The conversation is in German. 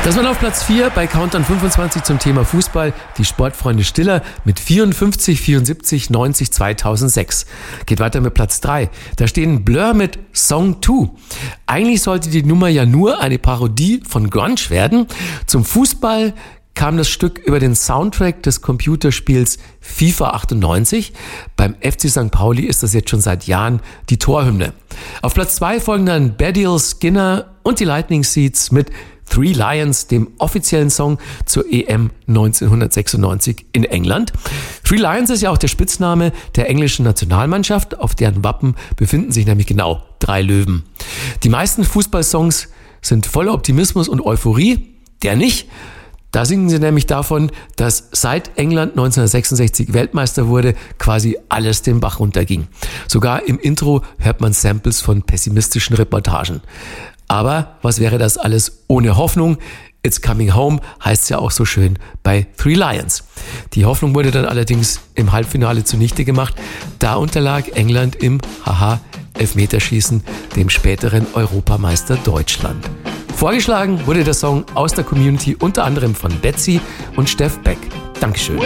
Das war auf Platz 4 bei Countdown 25 zum Thema Fußball. Die Sportfreunde Stiller mit 54, 74, 90, 2006. Geht weiter mit Platz 3. Da stehen Blur mit Song 2. Eigentlich sollte die Nummer ja nur eine Parodie von Grunge werden. Zum Fußball kam das Stück über den Soundtrack des Computerspiels FIFA 98. Beim FC St. Pauli ist das jetzt schon seit Jahren die Torhymne. Auf Platz 2 folgen dann Baddiel, Skinner und die Lightning Seeds mit Three Lions, dem offiziellen Song zur EM 1996 in England. Three Lions ist ja auch der Spitzname der englischen Nationalmannschaft. Auf deren Wappen befinden sich nämlich genau 3 Löwen. Die meisten Fußballsongs sind voller Optimismus und Euphorie. Der nicht. Da singen sie nämlich davon, dass seit England 1966 Weltmeister wurde, quasi alles den Bach runterging. Sogar im Intro hört man Samples von pessimistischen Reportagen. Aber was wäre das alles ohne Hoffnung? It's Coming Home heißt es ja auch so schön bei Three Lions. Die Hoffnung wurde dann allerdings im Halbfinale zunichte gemacht. Da unterlag England im Elfmeterschießen dem späteren Europameister Deutschland. Vorgeschlagen wurde der Song aus der Community unter anderem von Betsy und Steff Beck. Dankeschön.